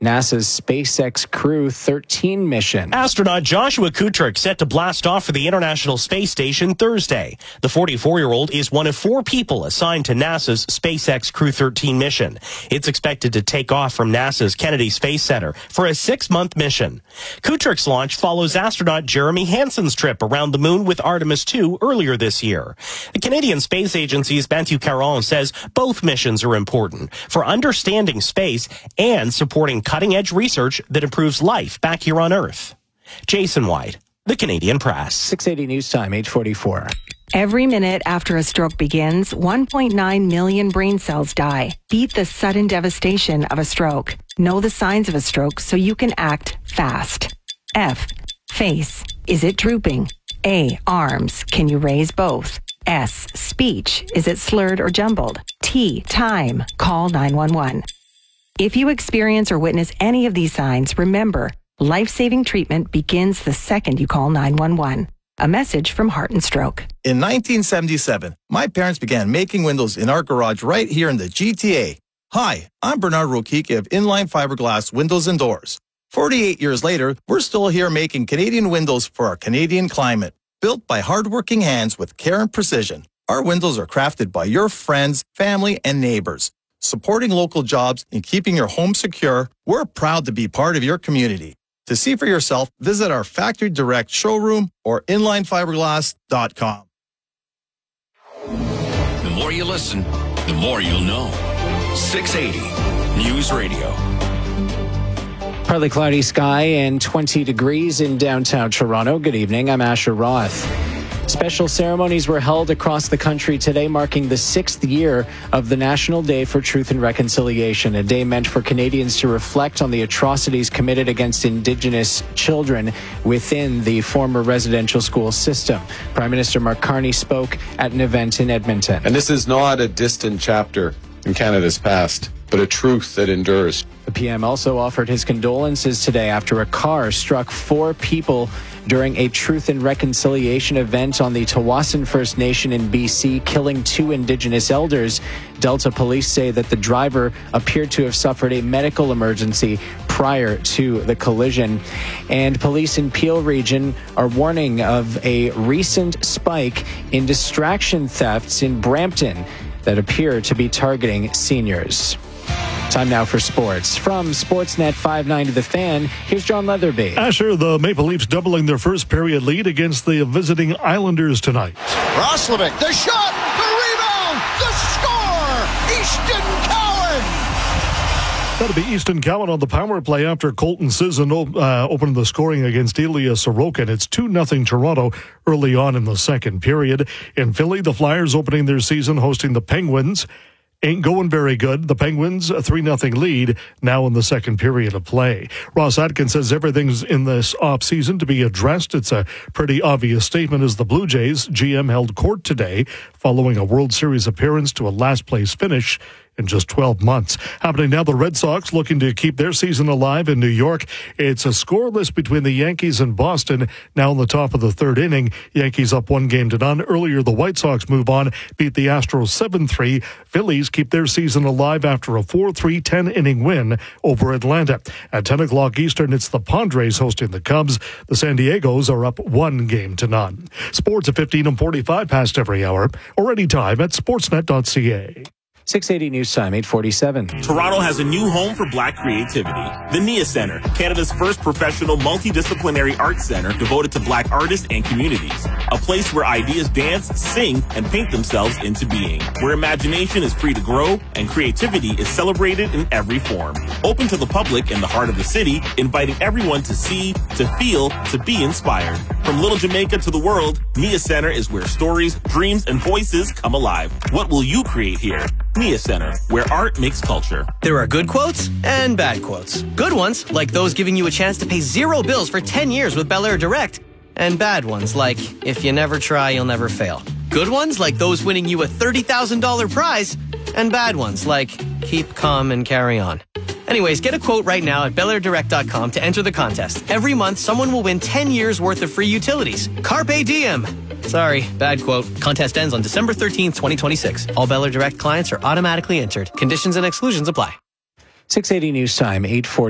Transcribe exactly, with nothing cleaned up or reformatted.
NASA's SpaceX Crew thirteen mission. Astronaut Joshua Kutrick set to blast off for the International Space Station Thursday. The forty-four-year-old is one of four people assigned to NASA's SpaceX Crew thirteen mission. It's expected to take off from NASA's Kennedy Space Center for a six-month mission. Kutrick's launch follows astronaut Jeremy Hansen's trip around the moon with Artemis two earlier this year. The Canadian Space Agency's Matthew Caron says both missions are important for understanding space and supporting cutting-edge research that improves life back here on Earth. Jason White, The Canadian Press. six eighty News Time, eight forty-four. Every minute after a stroke begins, one point nine million brain cells die. Beat the sudden devastation of a stroke. Know the signs of a stroke so you can act fast. F. Face. Is it drooping? A. Arms. Can you raise both? S. Speech. Is it slurred or jumbled? T. Time. Call nine one one. If you experience or witness any of these signs, remember, life-saving treatment begins the second you call nine one one. A message from Heart and Stroke. In nineteen seventy-seven, my parents began making windows in our garage right here in the G T A. Hi, I'm Bernard Rokicki of Inline Fiberglass Windows and Doors. forty-eight years later, we're still here making Canadian windows for our Canadian climate. Built by hardworking hands with care and precision, our windows are crafted by your friends, family, and neighbors. Supporting local jobs and keeping your home secure, we're proud to be part of your community. To see for yourself, visit our Factory Direct showroom or inline fiberglass dot com. The more you listen, the more you'll know. six eighty News Radio. Partly cloudy sky and twenty degrees in downtown Toronto. Good evening. I'm Asher Roth. Special ceremonies were held across the country today, marking the sixth year of the National Day for Truth and Reconciliation, a day meant for Canadians to reflect on the atrocities committed against Indigenous children within the former residential school system. Prime Minister Mark Carney spoke at an event in Edmonton. And this is not a distant chapter in Canada's past, but a truth that endures. The P M also offered his condolences today after a car struck four people during a Truth and Reconciliation event on the Tawasin First Nation in B C, killing two Indigenous elders. Delta police say that the driver appeared to have suffered a medical emergency prior to the collision. And police in Peel Region are warning of a recent spike in distraction thefts in Brampton that appear to be targeting seniors. Time now for sports. From Sportsnet five ninety The Fan, here's John Leatherby. Asher, the Maple Leafs doubling their first period lead against the visiting Islanders tonight. Roslovic, the shot, the rebound, the score! Easton Cowan! That'll be Easton Cowan on the power play after Colton Sisson uh, opened the scoring against Ilya Sorokin. It's two nothing Toronto early on in the second period. In Philly, the Flyers opening their season hosting the Penguins. Ain't going very good. The Penguins, a three nothing lead now in the second period of play. Ross Atkins says everything's in this offseason to be addressed. It's a pretty obvious statement as the Blue Jays G M held court today following a World Series appearance to a last-place finish in just twelve months. Happening now, the Red Sox looking to keep their season alive in New York. It's a scoreless between the Yankees and Boston now in the top of the third inning. Yankees up one game to none. Earlier, the White Sox move on, beat the Astros seven three. Phillies keep their season alive after a four three ten-inning win over Atlanta. At ten o'clock Eastern, it's the Padres hosting the Cubs. The San Diegos are up one game to none. Sports at fifteen and forty-five past every hour or anytime at sportsnet dot c a. six eighty News Time, eight forty-seven. Toronto has a new home for Black creativity. The Nia Centre, Canada's first professional multidisciplinary arts center devoted to Black artists and communities. A place where ideas dance, sing, and paint themselves into being. Where imagination is free to grow and creativity is celebrated in every form. Open to the public in the heart of the city, inviting everyone to see, to feel, to be inspired. From Little Jamaica to the world, Nia Centre is where stories, dreams, and voices come alive. What will you create here? Nia Centre, where art makes culture. There are good quotes and bad quotes. Good ones, like those giving you a chance to pay zero bills for ten years with Bel Air Direct. And bad ones, like, if you never try, you'll never fail. Good ones, like those winning you a thirty thousand dollars prize. And bad ones, like, keep calm and carry on. Anyways, get a quote right now at bel air direct dot com to enter the contest. Every month, someone will win ten years worth of free utilities. Carpe diem. Sorry, bad quote. Contest ends on December thirteenth, twenty twenty-six. All Bel Air Direct clients are automatically entered. Conditions and exclusions apply. six eighty News Time, eight forty.